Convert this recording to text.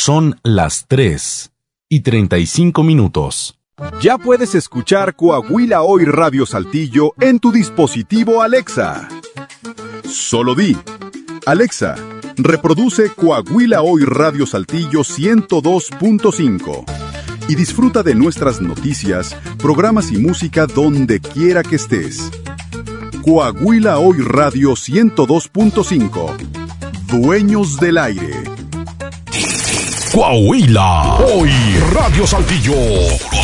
Son las 3:35. Ya puedes escuchar Coahuila Hoy Radio Saltillo en tu dispositivo Alexa. Solo di: Alexa, reproduce Coahuila Hoy Radio Saltillo 102.5 y disfruta de nuestras noticias, programas y música donde quiera que estés. Coahuila Hoy Radio 102.5. Dueños del aire. Coahuila Hoy Radio Saltillo.